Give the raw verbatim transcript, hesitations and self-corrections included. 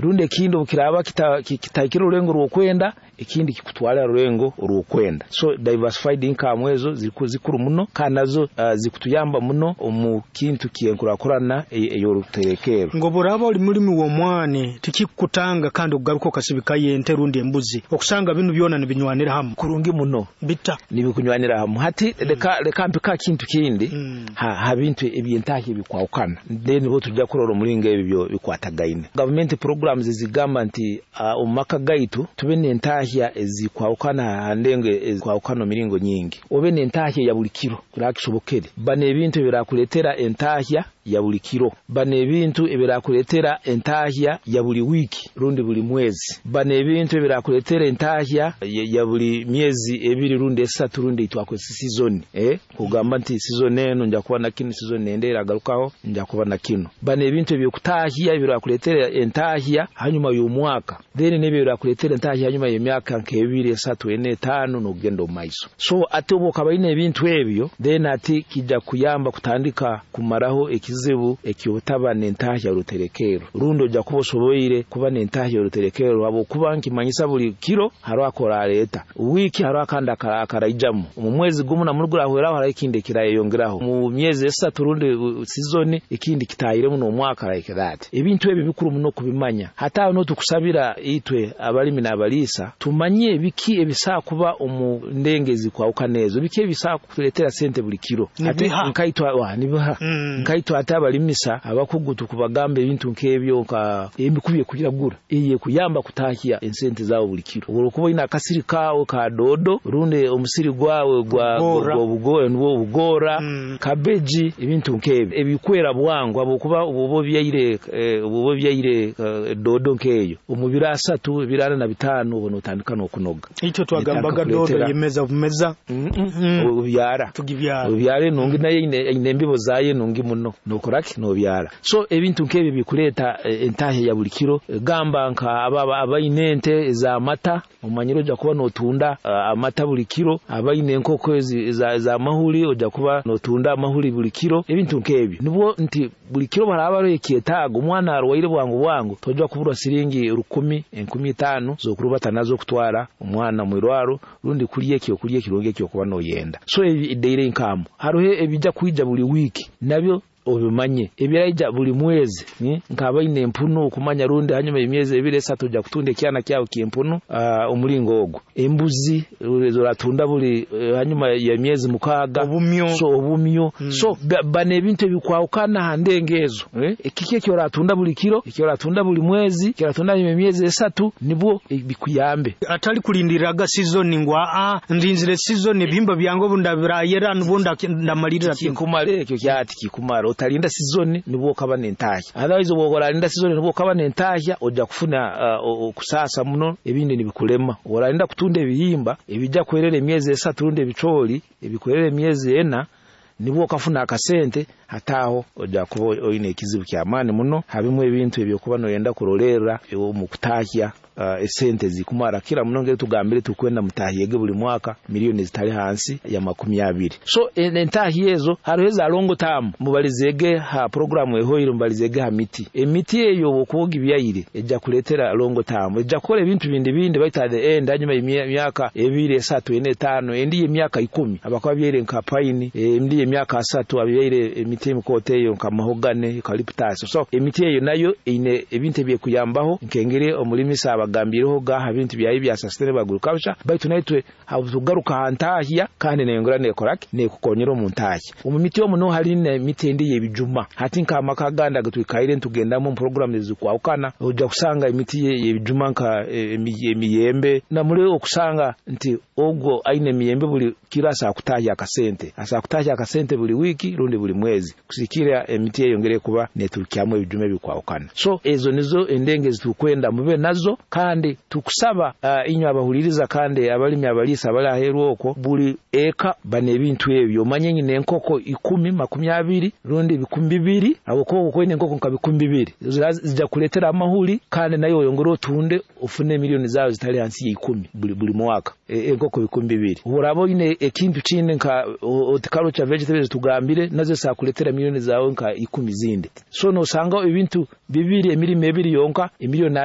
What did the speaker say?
runde kindi bukiraba kitakira kita urengo rukwenda ikindi kikutwara urengo rukwenda. So diversified income ezo zikuru muno kanazo uh, zikutuyamba muno mu kintu kiyenkura korana eyo ruterekero ngo buraba uri muri mu mwane tikikutanga kandi ugaruko kasibika yente rundi embuzi okusanga binu byona nibinywanira hamwe kurungi muno bita nibikunywanira hamwe hati reka reka mpika kintu kindi mm. ha habintu ebyentahi bikwawukana then bo tujja kuroro mulinga ebyo bikwatagaine government programs zigamba nti uh, umaka gaitu tubene entahya ezikwawukana handenge ezikwawukana miringo nyingi obene entahya ya bulikiro kurakishobokere bane ebintu birakuletera entahya ya buli kiro bane ebintu ebirakuletera entahya ya buli wiki rundi buli mwezi bane ebintu ebirakuletera entahya ya, ya buli miezi ebiri rundi esatu rundi itwako season eh kugamba nti season eno nja kuba nakino season nendera garukaho nja kuba nakino bane ebintu ebyokutahya ebirakuletera entahya hanyuma y'umwaka then nebe birakuletera entahya hanyuma y'emyaka nkebiri esatu ene tano no gendo maiso so atobo kabaine ebintu ebyo then ati kijja kuyamba kutandika kumaraho ekizibu ekiyotaba nentahya ruterekero rundo ja kubosoboire kuba nentahya ruterekero abo kuba nkimanyisa buli kiro harakora leta wiki harakanda karaijamu mu mwezi gumu na murugura ahwera hara ikindi kirayongeraho mu myezi esatu rundi season ikindi kitayire mu mwaka like that ebintu ebi bikuru muno kubimanya hata no tukusabira itwe abalimi nabalisa tumanye biki ebisa kuba umu ndengezi kwa ukanezo biki ebisa kuletera sente buli kiro ate nkaitwa wa nibaha mm. nkaitwa atabalimisa abakugutu kubagambe ibintu nkebyo ka emikubiye kugira gura iye kuyamba kutahya insente zawo buli kiro urukubo ina kasiri kawo ka dodo runde omusiri gwawe gwa bugora nwo bugora mm. kabeji ibintu nkebyo ebikwera bwangu abokuba ububo byayire ububo byayire dodo nkeyo umubira asatu birana na bitanu ubono tandikana okunoga icyo twagambaga dodo yemeza umeza ubyara tugibyara ubyare nungi naye inembibo zaye nungi muno nokoraki no byara so ebintu nkebi bikuleta entahe ya buli kiro gamba nka ababa abayinente za mata umanyiro ja kuba notunda uh, amata buli kiro abayine enkoko za za mahuli oja kuba notunda amahuli buli kiro ebintu nkebi nibwo nti buli kiro barabaro ekietago umwana arwaire bwangu bwangu toja kubura siringi rukumi enkumi tano zo kurubata nazo kutwara umwana mwirwaro rundi kuriye kiyo kuriye kironge kiyo kuba no yenda so ebi daily income haruhe ebijja kuija buli wiki nabyo obimanye ebiraija buli mwezi ni nkabaine empuno kumanya rundi hanyuma emyezi ebire esatu ja kutunde kyana kyawo kiempuno uh, umulingo ogo embuzi zoratunda buli uh, hanyuma ya myezi mukaga obumyo so obumyo hmm. so bane bintu bikwawukana handengezo eh ekike kyo ratunda buli kiro kyo ratunda buli mwezi kyo ratunda emyezi esatu nibwo bikuyambe atali kulindiraga season ngwa a ndinzire season ebimba byango bundabirayera nubunda ndamalirira kikumare kyo kyati kikumara talinda season nibo kabane ntahya otherwise bogora linda season nibo kabane ntahya oja kufuna uh, kusasa muno ebindi nibikulema oralinda kutunda ebihimba ebijja kwerere myezi esatu runde bicoli ebikwerere myezi ena nibo kafuna akasente hataho oja kubo oyine ekizibu kyamani muno habimu ebintu ebyo kuba no yenda kurolera mu kutahya uh, esente zikumara kila mnonge tugambire tukwenda mutahiyege buli mwaka milioni zitali hansi ya makumi abiri so entahi ezo haruheza longo tamu mubalizege ha programu ehoyiro mubalizege ha miti emiti eyo bokuogi byayire eja kuletera longo tamu eja kole bintu bindi bindi baita the end anyuma imyaka ebiri esatu ene tano endi emyaka ikumi abakwa byere nka pine endi emyaka asatu abyere emiti mkote eyo nka mahogane eucalyptus so emiti eyo nayo ine ebintu bye kuyambaho nkengere omulimi saba gambireho gaha bintu byayi bya sustainable agriculture baitu naitwe habugaruka hantahya kandi nengura nekoraki nekukonyero mu ntahya umumiti yo muno hari ne mitendi yebijuma hati nka makaganda gatwikaire ntugenda mu program zikwawukana uja kusanga imiti yebijuma nka emiyembe na muri okusanga nti ogwo aine miyembe buli kirasa kutahya akasente asa kutahya akasente buli wiki rundi buli mwezi kusikira emiti yongere kuba neturukyamwe ebijuma bikwawukana so ezo nizo endenge zitukwenda mube nazo kandi tukusaba uh, inyo abahuliriza kandi abalimi abalisa bali aheru oko buli eka bane ebintu ebyo manyenyi nenkoko ikumi makumi abiri rundi bikumi bibiri aboko ko nenkoko nka bikumi bibiri zija kuletera amahuli kandi nayo yongoro otunde ufune milioni zawo zitali hansi ya ikumi buli buli mwaka enkoko bikumi bibiri urabo ine ekintu kinde nka horticulture vegetables tugambire nazo sa kuletera milioni zawo nka ikumi zindi so no sanga ibintu bibiri emilimi ebiri yonka emiliyoni